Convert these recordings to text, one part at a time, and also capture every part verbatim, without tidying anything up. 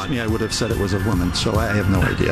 asked me, I would have said it was a woman, so I have no idea.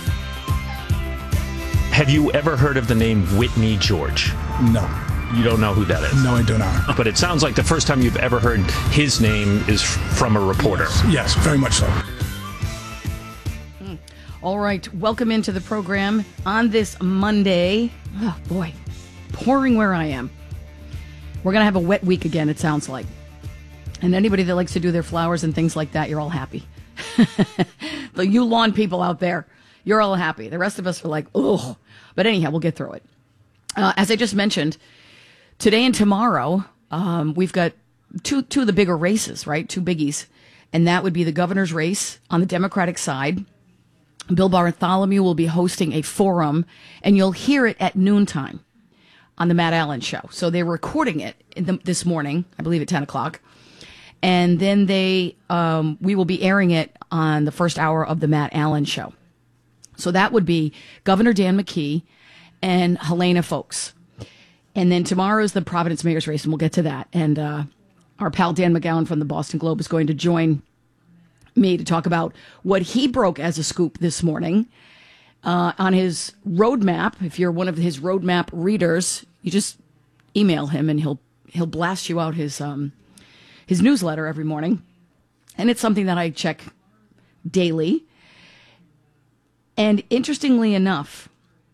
Have you ever heard of the name Whitney George? No. You don't know who that is? No, I do not. But it sounds like the first time you've ever heard his name is from a reporter. Yes, yes, very much so. Mm. All right, welcome into the program on this Monday. Oh, boy, pouring where I am. We're going to have a wet week again, it sounds like. And anybody that likes to do their flowers and things like that, you're all happy. The you lawn people out there, you're all happy. The rest of us are like, ugh. But anyhow, we'll get through it. Uh, as I just mentioned, today and tomorrow, um, we've got two two of the bigger races, right? Two biggies. And that would be the governor's race on the Democratic side. Bill Bartholomew will be hosting a forum, and you'll hear it at noontime on the Matt Allen Show. So they're recording it in the, this morning, I believe at ten o'clock. And then they, um, we will be airing it on the first hour of the Matt Allen Show. So that would be Governor Dan McKee and Helena Foulkes. And then tomorrow is the Providence mayor's race, and we'll get to that. And uh, our pal Dan McGowan from the Boston Globe is going to join me to talk about what he broke as a scoop this morning uh, on his roadmap. If you're one of his roadmap readers, you just email him, and he'll he'll blast you out his um, his newsletter every morning. And it's something that I check daily. And interestingly enough,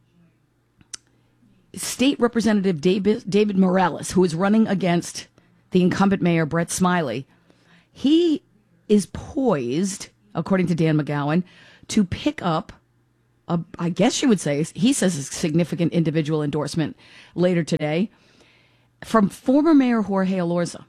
State Representative David, David Morales, who is running against the incumbent mayor, Brett Smiley, he is poised, according to Dan McGowan, to pick up, a, I guess you would say, he says a significant individual endorsement later today from former Mayor Jorge Elorza.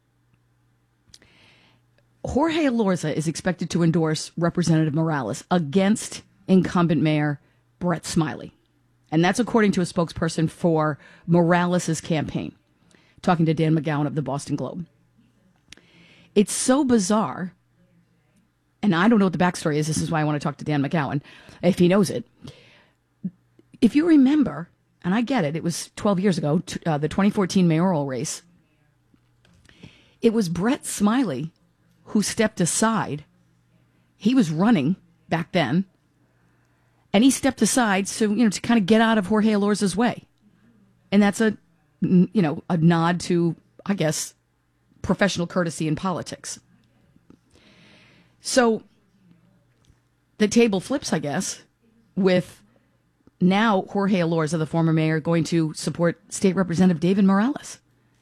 Jorge Elorza is expected to endorse Representative Morales against incumbent Mayor Brett Smiley. And that's according to a spokesperson for Morales' campaign, talking to Dan McGowan of the Boston Globe. It's so bizarre, and I don't know what the backstory is. This is why I want to talk to Dan McGowan, if he knows it. If you remember, and I get it, it was twelve years ago, uh, the twenty fourteen mayoral race. It was Brett Smiley who stepped aside. He was running back then. And he stepped aside, so, you know, to kind of get out of Jorge Elorza's way. And that's a, you know, a nod to, I guess, professional courtesy in politics. So the table flips, I guess, with now Jorge Elorza, the former mayor, going to support State Representative David Morales.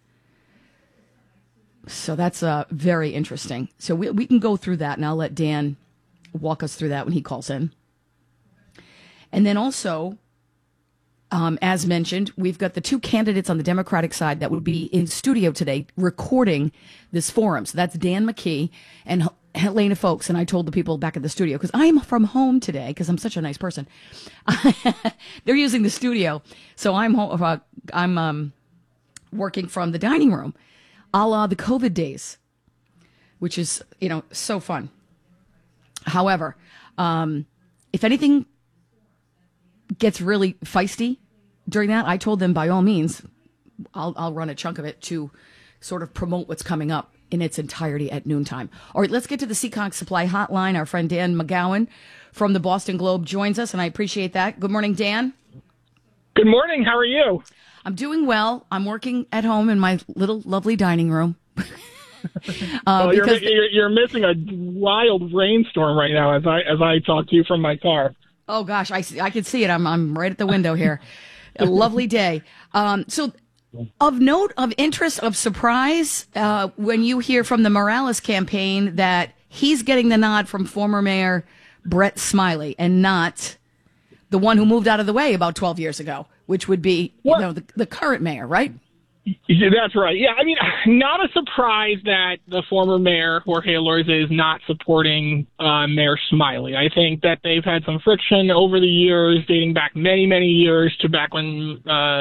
So that's uh, very interesting. So we, we can go through that, and I'll let Dan walk us through that when he calls in. And then also, um, as mentioned, we've got the two candidates on the Democratic side that will be in studio today recording this forum. So that's Dan McKee and H- Helena Foulkes. And I told the people back at the studio, because I'm from home today, because I'm such a nice person. They're using the studio. So I'm home, uh, I'm um, working from the dining room, a la the COVID days, which is, you know, so fun. However, um, if anything gets really feisty during that, I told them by all means, I'll, I'll run a chunk of it to sort of promote what's coming up in its entirety at noontime. All right, let's get to the Seekonk Supply Hotline. Our friend Dan McGowan from the Boston Globe joins us, and I appreciate that. Good morning, Dan. Good morning. How are you? I'm doing well. I'm working at home in my little lovely dining room. uh, well, you're, because you're, you're missing a wild rainstorm right now as I as I talk to you from my car. Oh gosh, I see, I can see it. I'm I'm right at the window here. A lovely day. Um, so, of note, of interest, of surprise, uh, when you hear from the Morales campaign that he's getting the nod from former Mayor Brett Smiley and not the one who moved out of the way about twelve years ago, which would be you know the, the current mayor, right? Yeah, that's right. Yeah, I mean, not a surprise that the former mayor, Jorge Elorza, is not supporting uh, Mayor Smiley. I think that they've had some friction over the years, dating back many, many years to back when uh,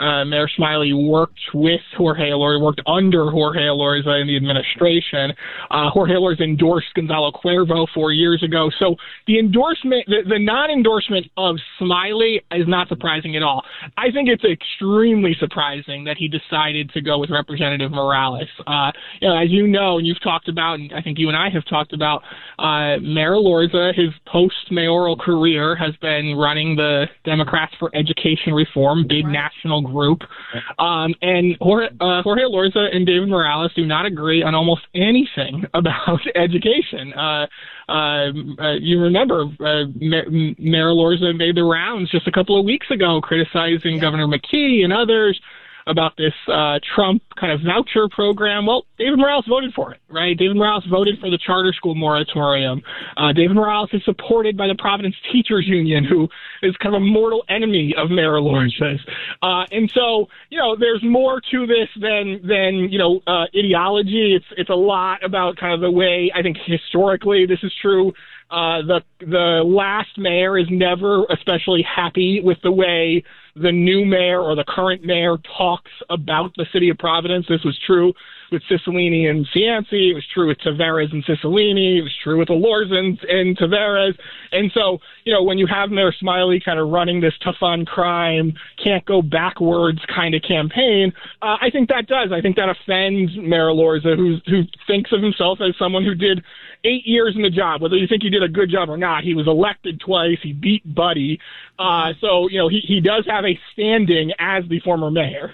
uh, Mayor Smiley worked with Jorge Elorza, worked under Jorge Elorza in the administration. Uh, Jorge Elorza endorsed Gonzalo Cuervo four years ago. So the endorsement, the, the non-endorsement of Smiley is not surprising at all. I think it's extremely surprising that he decided to go with Representative Morales. Uh, you know, as you know, and you've talked about, and I think you and I have talked about, uh, Mayor Elorza, his post-mayoral career has been running the Democrats for Education Reform, big right. national group. Um, and Jorge, uh, Jorge Elorza and David Morales do not agree on almost anything about education. Uh, uh, uh, you remember uh, Mayor Elorza made the rounds just a couple of weeks ago criticizing yeah. Governor McKee and others about this uh, Trump kind of voucher program. Well, David Morales voted for it, right? David Morales voted for the charter school moratorium. Uh, David Morales is supported by the Providence Teachers Union, who is kind of a mortal enemy of Mayor Elorza's. Uh, and so, you know, there's more to this than, than you know, uh, ideology. It's, it's a lot about kind of the way, I think historically this is true. Uh, the the last mayor is never especially happy with the way the new mayor or the current mayor talks about the city of Providence. This was true with Cicilline and Cianci. It was true with Taveras and Cicilline. It was true with Elorza and, and Taveras. And so, you know, when you have Mayor Smiley kind of running this tough on crime, can't go backwards kind of campaign, uh, I think that does. I think that offends Mayor Elorza, who, who thinks of himself as someone who did eight years in the job. Whether you think he did a good job or not, he was elected twice. He beat Buddy. Uh, so, you know, he, he does have a standing as the former mayor.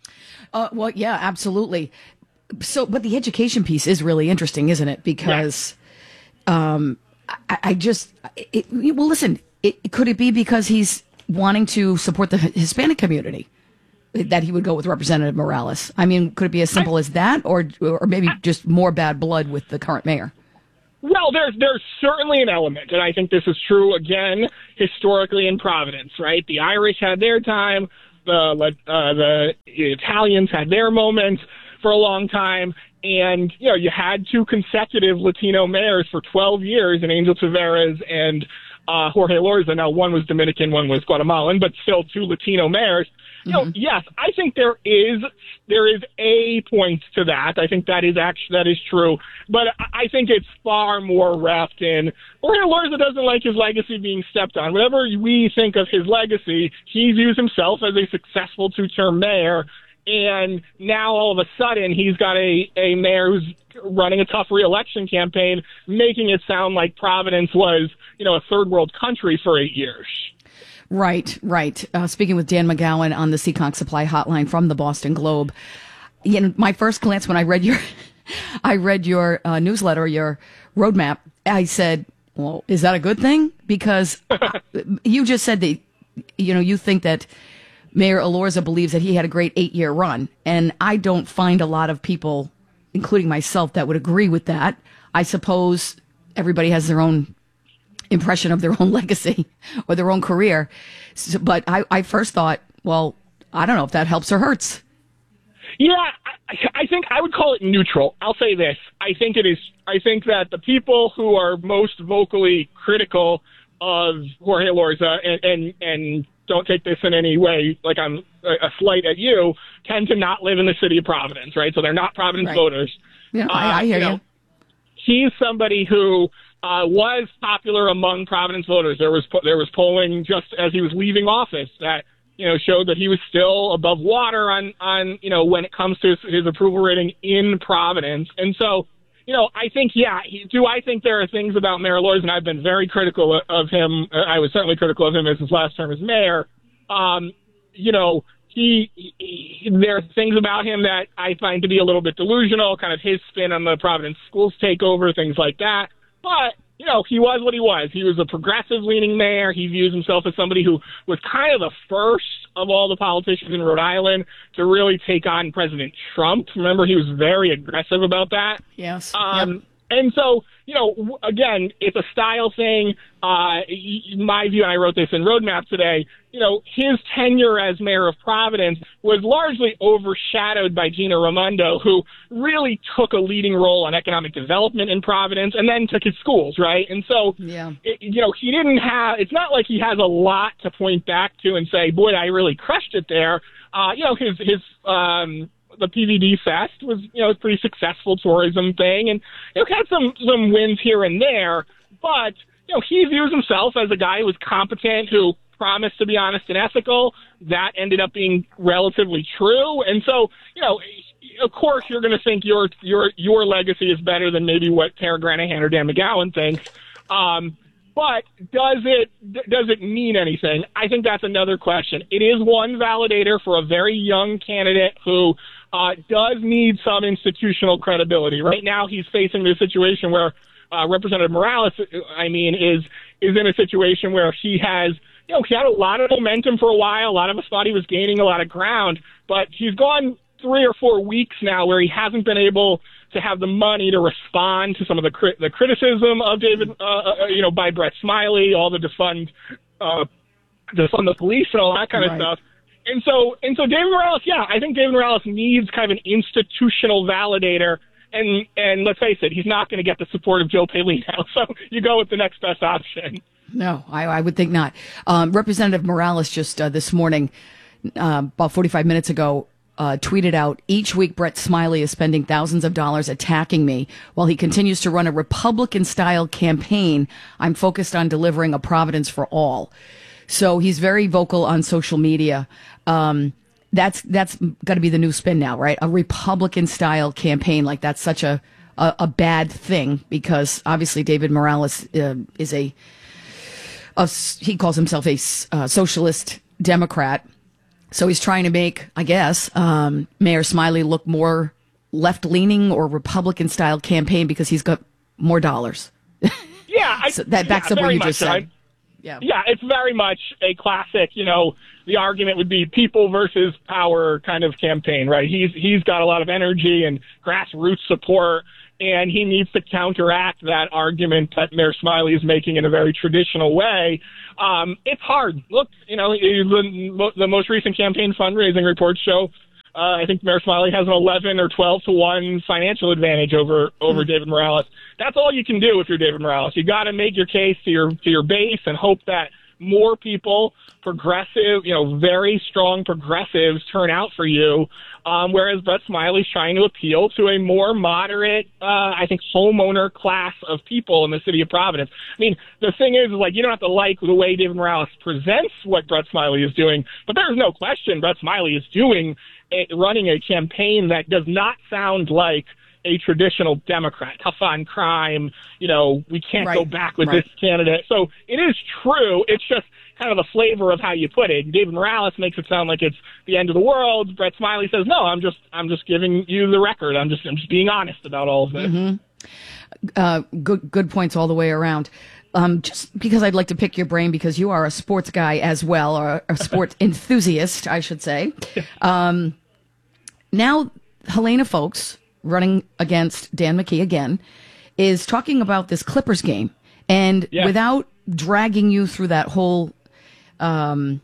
Uh, well, yeah, absolutely. So, but the education piece is really interesting, isn't it? Because, yeah. um, I, I just, it, well, listen, it, could it be because he's wanting to support the Hispanic community that he would go with Representative Morales? I mean, could it be as simple as that, or, or maybe just more bad blood with the current mayor? Well, there's there's certainly an element, and I think this is true, again, historically in Providence, right? The Irish had their time, the uh, the Italians had their moment for a long time, and, you know, you had two consecutive Latino mayors for twelve years, and Angel Taveras and uh, Jorge Elorza. Now, one was Dominican, one was Guatemalan, but still two Latino mayors. You know, mm-hmm. yes, I think there is there is a point to that. I think that is actually that is true, but I think it's far more wrapped in Jorge Elorza doesn't like his legacy being stepped on. Whatever we think of his legacy, he views himself as a successful two-term mayor, and now all of a sudden he's got a a mayor who's running a tough re-election campaign, making it sound like Providence was, you know, a third world country for eight years. Right, right. Uh, speaking with Dan McGowan on the Seekonk Supply Hotline from the Boston Globe. You know, my first glance when I read your, I read your uh, newsletter, your roadmap, I said, well, is that a good thing? Because you just said that, you know, you think that Mayor Elorza believes that he had a great eight-year run. And I don't find a lot of people, including myself, that would agree with that. I suppose everybody has their own impression of their own legacy or their own career. So, but I, I first thought, well, I don't know if that helps or hurts. Yeah, I, I think I would call it neutral. I'll say this. I think it is. I think that the people who are most vocally critical of Jorge Elorza and, and, and don't take this in any way like I'm a, a slight at you, tend to not live in the city of Providence, right? So they're not Providence right. voters. Yeah, uh, I, I hear you. Know, he's somebody who Uh, was popular among Providence voters. There was there was polling just as he was leaving office that, you know, showed that he was still above water on, on you know, when it comes to his, his approval rating in Providence. And so, you know, I think, yeah, he, do I think there are things about Mayor Elorza, and I've been very critical of, of him. I was certainly critical of him as his last term as mayor. Um, you know, he, he there are things about him that I find to be a little bit delusional, kind of his spin on the Providence schools takeover, things like that. But, you know, he was what he was. He was a progressive-leaning mayor. He views himself as somebody who was kind of the first of all the politicians in Rhode Island to really take on President Trump. Remember, he was very aggressive about that. Yes. Um, yep. And so, you know, again, it's a style thing. Uh, my view, and I wrote this in Roadmap today, you know, his tenure as mayor of Providence was largely overshadowed by Gina Raimondo, who really took a leading role on economic development in Providence and then took his schools, right? And so, yeah. it, you know, he didn't have, it's not like he has a lot to point back to and say, boy, I really crushed it there. Uh, you know, his his um, the P V D Fest was you know a pretty successful tourism thing, and you know had some some wins here and there. But you know, he views himself as a guy who was competent, who promised to be honest and ethical. That ended up being relatively true, and so you know. Of course, you're going to think your your your legacy is better than maybe what Tara Granahan or Dan McGowan thinks. Um, but does it does it mean anything? I think that's another question. It is one validator for a very young candidate who uh, does need some institutional credibility. Right now, he's facing this situation where uh, Representative Morales, I mean, is is in a situation where he has. You know, he had a lot of momentum for a while. A lot of us thought he was gaining a lot of ground, but he's gone three or four weeks now where he hasn't been able to have the money to respond to some of the crit- the criticism of David, uh, uh, you know, by Brett Smiley, all the defund, uh, defund the police and all that kind right. of stuff. And so, and so David Morales, yeah, I think David Morales needs kind of an institutional validator. And, and let's face it, he's not going to get the support of Joe Palin now. So you go with the next best option. No, I, I would think not. Um, Representative Morales just uh, this morning, uh, about forty-five minutes ago, uh, tweeted out, each week Brett Smiley is spending thousands of dollars attacking me while he continues to run a Republican-style campaign. I'm focused on delivering a Providence for all. So he's very vocal on social media. Um, that's that's got to be the new spin now, right? A Republican-style campaign, like that's such a, a, a bad thing because obviously David Morales uh, is a... A, he calls himself a uh, socialist Democrat. So he's trying to make, I guess, um, Mayor Smiley look more left-leaning or Republican-style campaign because he's got more dollars. Yeah. I, so that backs yeah, up what you just said. Right. Yeah. Yeah, it's very much a classic, you know, the argument would be people versus power kind of campaign, right? He's He's got a lot of energy and grassroots support, and he needs to counteract that argument that Mayor Smiley is making in a very traditional way. Um, it's hard. Look, you know, the, the most recent campaign fundraising reports show uh, I think Mayor Smiley has an eleven or twelve to one financial advantage over over mm-hmm. David Morales. That's all you can do if you're David Morales. You got to make your case to your to your base and hope that more people, progressive, you know, very strong progressives turn out for you. Um, whereas Brett Smiley's trying to appeal to a more moderate, uh, I think, homeowner class of people in the city of Providence. I mean, the thing is, like, you don't have to like the way David Morales presents what Brett Smiley is doing, but there's no question Brett Smiley is doing, a, running a campaign that does not sound like a traditional Democrat, tough on crime, you know, we can't right. go back with right. this candidate. So it is true. It's just kind of the flavor of how you put it. David Morales makes it sound like it's the end of the world. Brett Smiley says, no, I'm just, I'm just giving you the record. I'm just, I'm just being honest about all of this. Mm-hmm. Uh, good, good points all the way around. Um, just because I'd like to pick your brain because you are a sports guy as well, or a sports enthusiast, I should say. Um, now, Helena Foulkes, running against Dan McKee again, is talking about this Clippers game. And yeah. without dragging you through that whole um,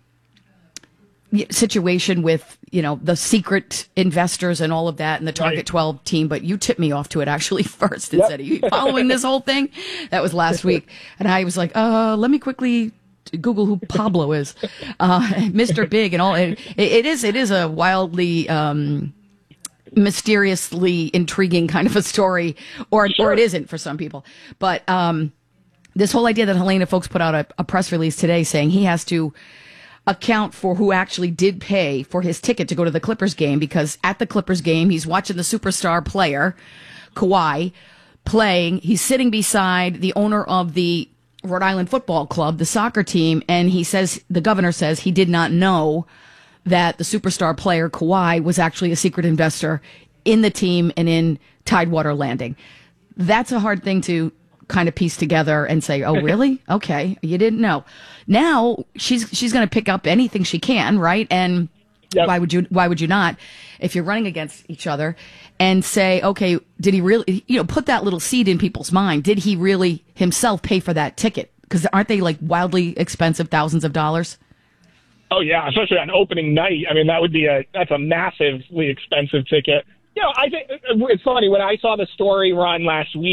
situation with, you know, the secret investors and all of that and the Target right. twelve team, but you tipped me off to it actually first and yep. said, are you following this whole thing? That was last week. And I was like, uh, let me quickly Google who Pablo is. Uh, Mister Big and all. It, it is, it is a wildly, um, mysteriously intriguing kind of a story, or sure. or it isn't for some people. But um, this whole idea that Helena Foulkes put out a, a press release today saying he has to account for who actually did pay for his ticket to go to the Clippers game, because at the Clippers game, he's watching the superstar player, Kawhi, playing. He's sitting beside the owner of the Rhode Island Football Club, the soccer team, and he says, the governor says he did not know that the superstar player Kawhi was actually a secret investor in the team and in Tidewater Landing. That's a hard thing to kind of piece together and say, oh, really? Okay, you didn't know. Now she's she's going to pick up anything she can, right? And yep. why would you why would you not, if you're running against each other, and say, okay, did he really, you know, put that little seed in people's mind? Did he really himself pay for that ticket? Because aren't they like wildly expensive, thousands of dollars? Oh, yeah, especially on opening night. I mean, that would be a that's a massively expensive ticket. You know, I think it's funny. When I saw the story run last week,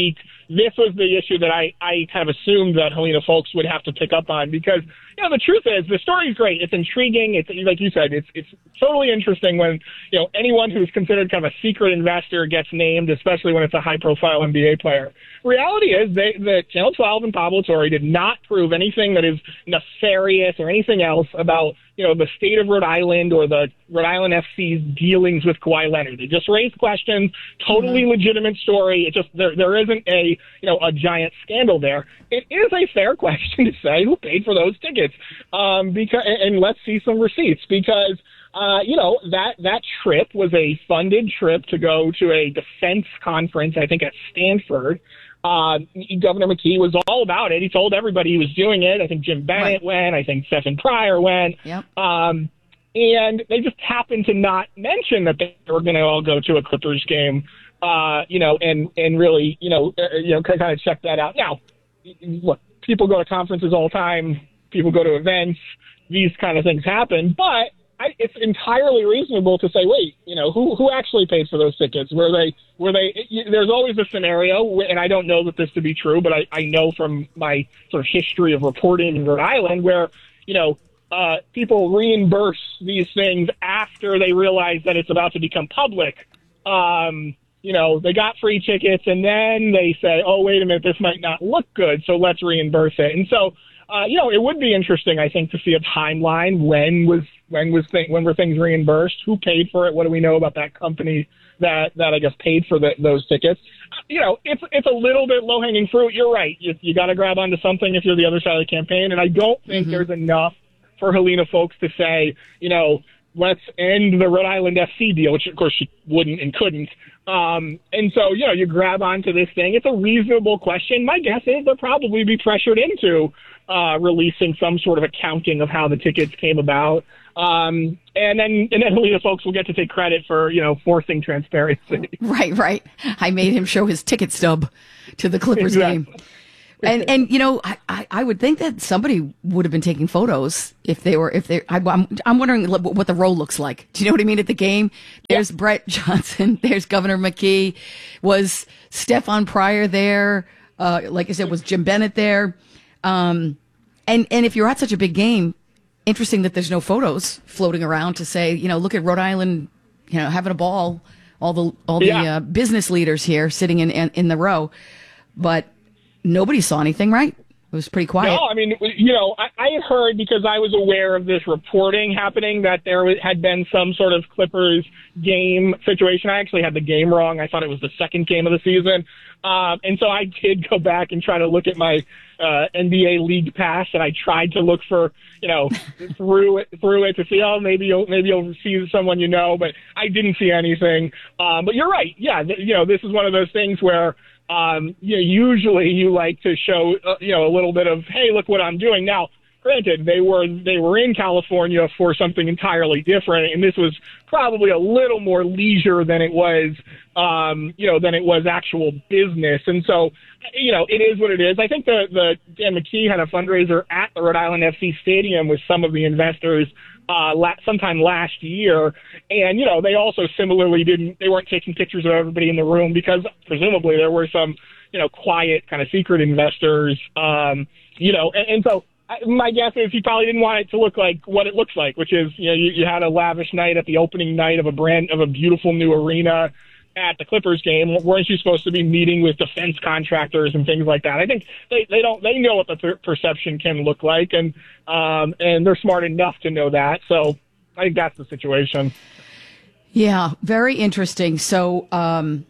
this was the issue that I, I kind of assumed that Helena Folks would have to pick up on because, you know, the truth is the story is great. It's intriguing. It's like you said, it's it's totally interesting when, you know, anyone who's considered kind of a secret investor gets named, especially when it's a high-profile N B A player. Reality is they, that Channel twelve and Pablo Torre did not prove anything that is nefarious or anything else about, you know, the state of Rhode Island or the Rhode Island F C's dealings with Kawhi Leonard. They just raised questions, totally mm-hmm. legitimate story. It just there there isn't a you know a giant scandal there. It is a fair question to say who paid for those tickets, um, because and let's see some receipts because. Uh, you know, that, that trip was a funded trip to go to a defense conference, I think, at Stanford. Uh, Governor McKee was all about it. He told everybody he was doing it. I think Jim Bennett right. went. I think Stephen Pryor went. Yep. Um, and they just happened to not mention that they were going to all go to a Clippers game, uh, you know, and, and really, you know, uh, you know, kind of check that out. Now, look, people go to conferences all the time. People go to events. These kind of things happen. But I, it's entirely reasonable to say, wait, you know, who who actually paid for those tickets? Were they, were they, it, there's always a scenario, and I don't know that this to be true, but I, I know from my sort of history of reporting in Rhode Island where, you know, uh, people reimburse these things after they realize that it's about to become public. Um, you know, they got free tickets, and then they say, oh, wait a minute, this might not look good, so let's reimburse it. And so, uh, you know, it would be interesting, I think, to see a timeline. When was when was th- when were things reimbursed? Who paid for it? What do we know about that company that that I guess paid for the, those tickets? You know, it's it's a little bit low hanging fruit. You're right. You you got to grab onto something if you're the other side of the campaign, and I don't think mm-hmm. there's enough for Helena Folks to say, you know, let's end the Rhode Island F C deal, which of course she wouldn't and couldn't. Um, and so, you know, you grab onto this thing. It's a reasonable question. My guess is they'll probably be pressured into uh, releasing some sort of accounting of how the tickets came about. Um, and then, and then Helena Folks will get to take credit for, you know, forcing transparency. Right, right. I made him show his ticket stub to the Clippers exactly. game. And, and, you know, I, I, I would think that somebody would have been taking photos if they were, if they, I, I'm, I'm wondering what the row looks like. Do you know what I mean? At the game, there's yeah. Brett Johnson, there's Governor McKee, was Stephen Pryor there? Uh, like I said, was Jim Bennett there? Um, and, and if you're at such a big game, interesting that there's no photos floating around to say, you know, look at Rhode Island, you know, having a ball, all the, all the yeah. uh, business leaders here sitting in, in, in the row. But nobody saw anything, right? It was pretty quiet. No, I mean, you know, I, I had heard because I was aware of this reporting happening that there had been some sort of Clippers game situation. I actually had the game wrong. I thought it was the second game of the season. Um, and so I did go back and try to look at my uh, N B A League Pass, and I tried to look for, you know, through it, through it to see, oh, maybe you'll, maybe you'll see someone you know, but I didn't see anything. Um, but you're right. Yeah, th- you know, this is one of those things where, Um, you know, usually you like to show, uh, you know, a little bit of, hey, look what I'm doing. Now, granted, they were they were in California for something entirely different, and this was probably a little more leisure than it was, um, you know, than it was actual business. And so, you know, it is what it is. I think the, the Dan McKee had a fundraiser at the Rhode Island F C Stadium with some of the investors Uh, la- sometime last year, and you know they also similarly didn't. They weren't taking pictures of everybody in the room because presumably there were some, you know, quiet kind of secret investors. Um, you know, and, and so I, my guess is he probably didn't want it to look like what it looks like, which is you know you, you had a lavish night at the opening night of a brand of a beautiful new arena at the Clippers game. Weren't you supposed to be meeting with defense contractors and things like that? I think they, they don't, they know what the per- perception can look like, and, um, and they're smart enough to know that. So I think that's the situation. Yeah. Very interesting. So, um,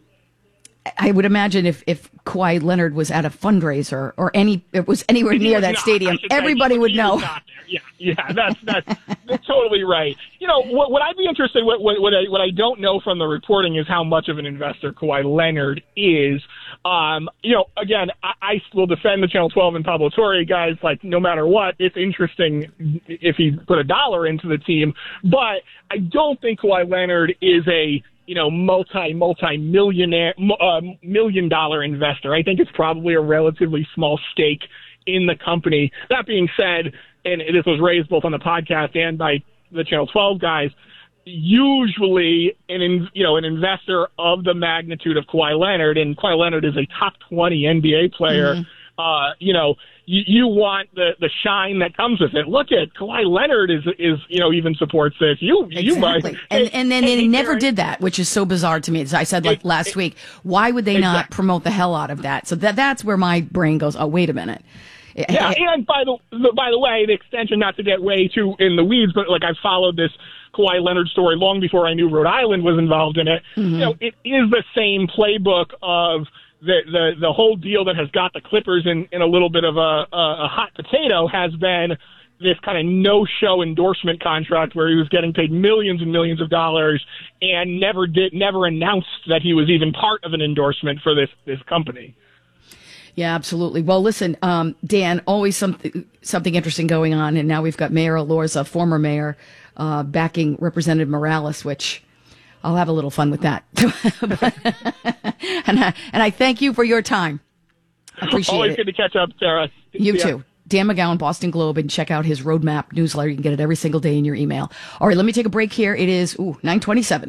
I would imagine if, if Kawhi Leonard was at a fundraiser or any, it was anywhere He near was that not, stadium, everybody he, would he know. Yeah, yeah, that's that's, that's totally right. You know, what, what I'd be interested, what, what, what I what I don't know from the reporting is how much of an investor Kawhi Leonard is. Um, you know, again, I, I will defend the Channel twelve and Pablo Torre guys. Like, no matter what, it's interesting if he put a dollar into the team, but I don't think Kawhi Leonard is a you know, multi, multi-millionaire, uh, million dollar investor. I think it's probably a relatively small stake in the company. That being said, and this was raised both on the podcast and by the Channel twelve guys, usually an in, you know an investor of the magnitude of Kawhi Leonard, and Kawhi Leonard is a top twenty N B A player. Mm-hmm. Uh, you know, you, you want the, the shine that comes with it. Look at Kawhi Leonard is is you know even supports this. You exactly. you might and and then they never did that, which is so bizarre to me. As I said like it, last it, week, why would they exactly. not promote the hell out of that? So that that's where my brain goes. Oh, wait a minute. Yeah, and by the by the way, the extension, not to get way too in the weeds, but like I've followed this Kawhi Leonard story long before I knew Rhode Island was involved in it. Mm-hmm. You know, it is the same playbook of the the the whole deal that has got the Clippers in, in a little bit of a, a, a hot potato has been this kind of no-show endorsement contract where he was getting paid millions and millions of dollars and never did never announced that he was even part of an endorsement for this this company. Yeah, absolutely. Well, listen, um, Dan, always something something interesting going on, and now we've got Mayor Elorza, former mayor, uh, backing Representative Morales, which I'll have a little fun with that. and, I, and I thank you for your time. I appreciate Always it. Always good to catch up, Sarah. You yeah. too. Dan McGowan, Boston Globe, and check out his Roadmap newsletter. You can get it every single day in your email. All right, let me take a break here. It is ooh, nine twenty-seven.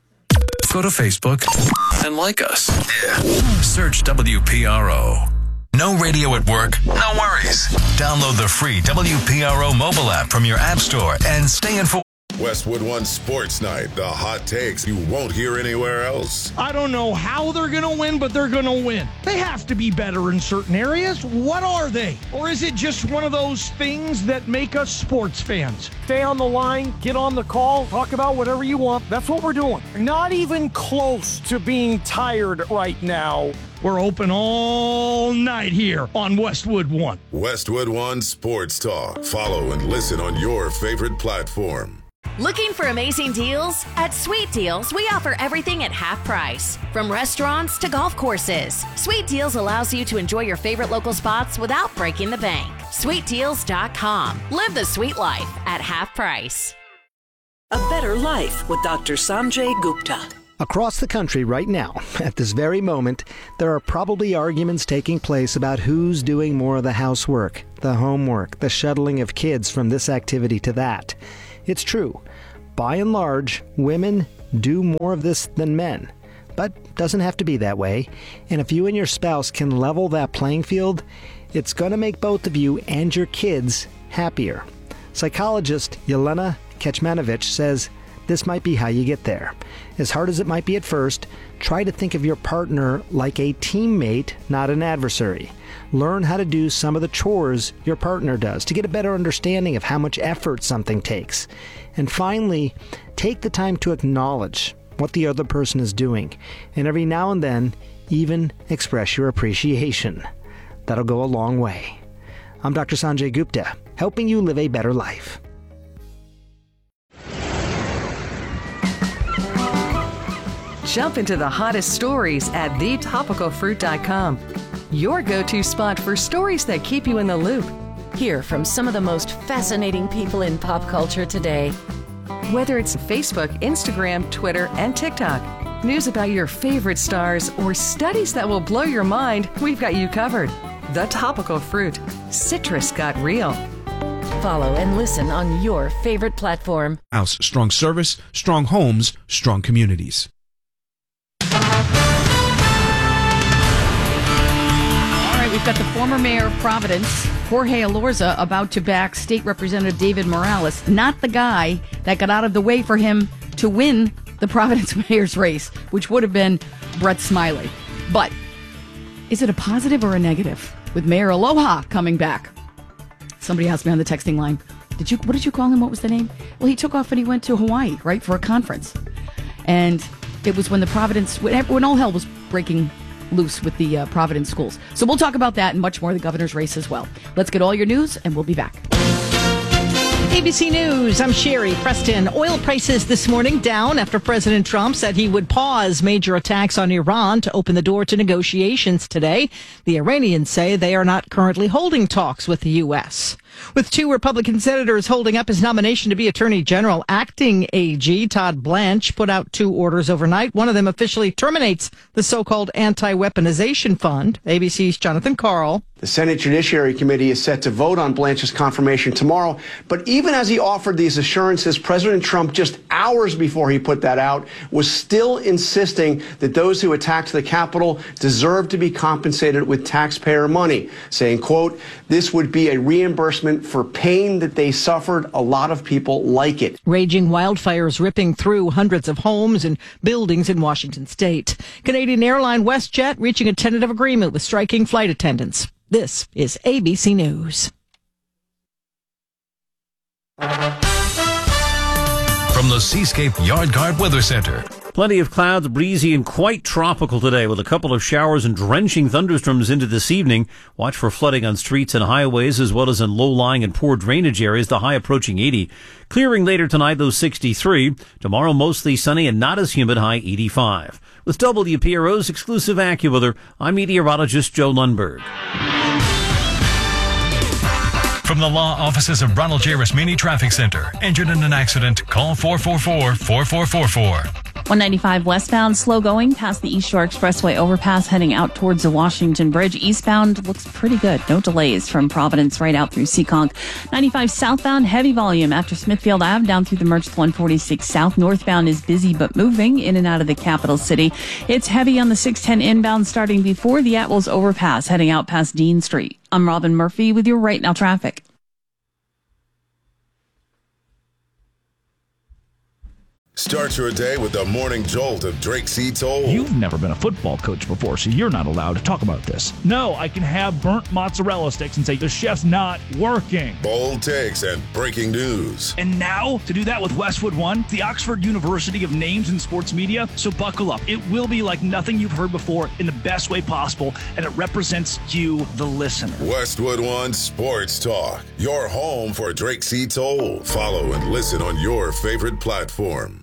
Go to Facebook and like us. Yeah. Search W P R O. No radio at work? No worries. Download the free W P R O mobile app from your app store and stay informed. Westwood One Sports Night. The hot takes you won't hear anywhere else. I don't know how they're going to win, but they're going to win. They have to be better in certain areas. What are they? Or is it just one of those things that make us sports fans? Stay on the line, get on the call, talk about whatever you want. That's what we're doing. Not even close to being tired right now. We're open all night here on Westwood One. Westwood One Sports Talk. Follow and listen on your favorite platform. Looking for amazing deals? At Sweet Deals, we offer everything at half price. From restaurants to golf courses, Sweet Deals allows you to enjoy your favorite local spots without breaking the bank. sweet deals dot com. Live the sweet life at half price. A better life with Doctor Sanjay Gupta. Across the country right now, at this very moment, there are probably arguments taking place about who's doing more of the housework, the homework, the shuttling of kids from this activity to that. It's true. By and large, women do more of this than men. But doesn't have to be that way. And if you and your spouse can level that playing field, it's going to make both of you and your kids happier. Psychologist Yelena Kecmanovic says this might be how you get there. As hard as it might be at first, try to think of your partner like a teammate, not an adversary. Learn how to do some of the chores your partner does to get a better understanding of how much effort something takes. And finally, take the time to acknowledge what the other person is doing. And every now and then, even express your appreciation. That'll go a long way. I'm Doctor Sanjay Gupta, helping you live a better life. Jump into the hottest stories at the topical fruit dot com. Your go-to spot for stories that keep you in the loop. Hear from some of the most fascinating people in pop culture today. Whether it's Facebook, Instagram, Twitter, and TikTok, news about your favorite stars, or studies that will blow your mind, we've got you covered. The Topical Fruit. Citrus got real. Follow and listen on your favorite platform. House, strong service, strong homes, strong communities. We've got the former mayor of Providence, Jorge Elorza, about to back State Representative David Morales, not the guy that got out of the way for him to win the Providence mayor's race, which would have been Brett Smiley. But is it a positive or a negative with Mayor Aloha coming back? Somebody asked me on the texting line, "Did you? What did you call him? What was the name?" Well, he took off and he went to Hawaii, right, for a conference. And it was when the Providence, when, when all hell was breaking loose with the uh, Providence schools. So we'll talk about that and much more, the governor's race as well. Let's get all your news and we'll be back. A B C News, I'm Sherry Preston. Oil prices this morning down after President Trump said he would pause major attacks on Iran to open the door to negotiations today. The Iranians say they are not currently holding talks with the U S. With two Republican senators holding up his nomination to be Attorney General, acting A G Todd Blanche put out two orders overnight. One of them officially terminates the so-called anti-weaponization fund. A B C's Jonathan Karl. The Senate Judiciary Committee is set to vote on Blanche's confirmation tomorrow. But even as he offered these assurances, President Trump, just hours before he put that out, was still insisting that those who attacked the Capitol deserve to be compensated with taxpayer money, saying, quote, this would be a reimbursement for pain that they suffered. A lot of people like it. Raging wildfires ripping through hundreds of homes and buildings in Washington state. Canadian airline WestJet reaching a tentative agreement with striking flight attendants. This is A B C News. From the Seascape Yard Guard Weather Center. Plenty of clouds, breezy and quite tropical today with a couple of showers and drenching thunderstorms into this evening. Watch for flooding on streets and highways as well as in low-lying and poor drainage areas, the high approaching eighty. Clearing later tonight, though sixty-three. Tomorrow mostly sunny and not as humid, high eighty-five. With W P R O's exclusive AccuWeather, I'm meteorologist Joe Lundberg. From the law offices of Ronald J. Rasmini Traffic Center. Injured in an accident? Call four four four, four four four four. one ninety-five westbound, slow going past the East Shore Expressway overpass heading out towards the Washington Bridge. Eastbound looks pretty good. No delays from Providence right out through Seekonk. ninety-five southbound, heavy volume after Smithfield Avenue down through the Merchant one forty-six South. Northbound is busy but moving in and out of the capital city. It's heavy on the six ten inbound starting before the Atwells overpass heading out past Dean Street. I'm Robin Murphy with your Right Now traffic. Start your day with the morning jolt of Drake C. Toll. You've never been a football coach before, so you're not allowed to talk about this. No, I can have burnt mozzarella sticks and say the chef's not working. Bold takes and breaking news. And now, to do that with Westwood One, the Oxford University of Names in Sports Media. So buckle up. It will be like nothing you've heard before in the best way possible, and it represents you, the listener. Westwood One Sports Talk, your home for Drake C. Toll. Follow and listen on your favorite platform.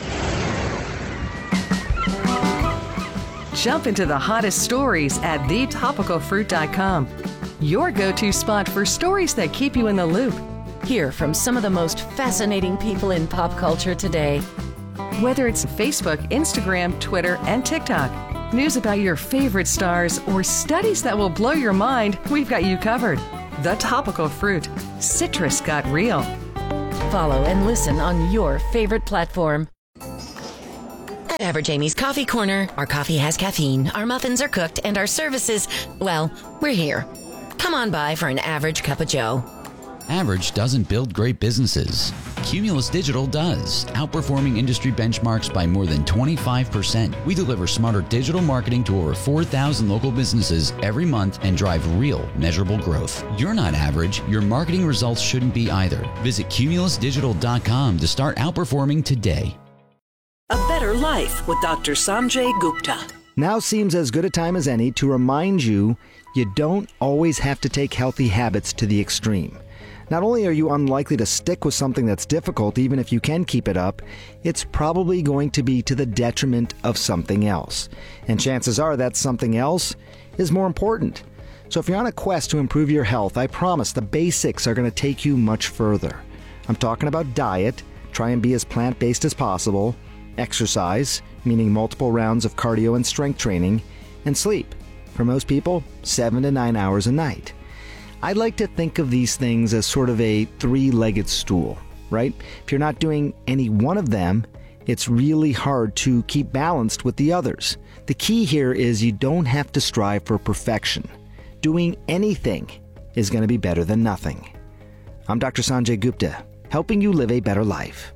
Jump into the hottest stories at the topical fruit dot com. Your go-to spot for stories that keep you in the loop. Hear from some of the most fascinating people in pop culture today. Whether it's Facebook, Instagram, Twitter, and TikTok, news about your favorite stars, or studies that will blow your mind, we've got you covered. The Topical Fruit. Citrus got real. Follow and listen on your favorite platform. At Average Amy's Coffee Corner, our coffee has caffeine, our muffins are cooked, and our services, well, we're here. Come on by for an average cup of joe. Average doesn't build great businesses. Cumulus Digital does, outperforming industry benchmarks by more than twenty-five percent. We deliver smarter digital marketing to over four thousand local businesses every month and drive real, measurable growth. You're not average. Your marketing results shouldn't be either. Visit cumulus digital dot com to start outperforming today. A Better Life with Doctor Sanjay Gupta. Now seems as good a time as any to remind you you don't always have to take healthy habits to the extreme. Not only are you unlikely to stick with something that's difficult, even if you can keep it up, it's probably going to be to the detriment of something else. And chances are that something else is more important. So if you're on a quest to improve your health, I promise the basics are going to take you much further. I'm talking about diet, try and be as plant-based as possible, exercise, meaning multiple rounds of cardio and strength training, and sleep. For most people, seven to nine hours a night. I like to think of these things as sort of a three-legged stool, right? If you're not doing any one of them, it's really hard to keep balanced with the others. The key here is you don't have to strive for perfection. Doing anything is going to be better than nothing. I'm Doctor Sanjay Gupta, helping you live a better life.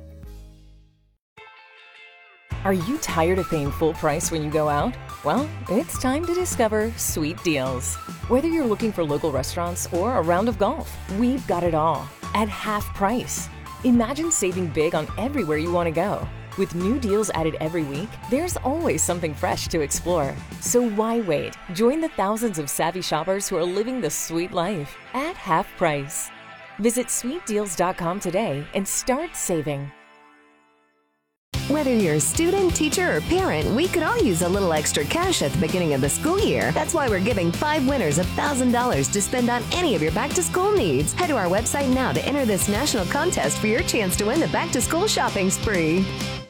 Are you tired of paying full price when you go out? Well, it's time to discover Sweet Deals. Whether you're looking for local restaurants or a round of golf, we've got it all at half price. Imagine saving big on everywhere you want to go. With new deals added every week, there's always something fresh to explore. So why wait? Join the thousands of savvy shoppers who are living the sweet life at half price. Visit sweet deals dot com today and start saving. Whether you're a student, teacher, or parent, we could all use a little extra cash at the beginning of the school year. That's why we're giving five winners one thousand dollars to spend on any of your back-to-school needs. Head to our website now to enter this national contest for your chance to win the back-to-school shopping spree.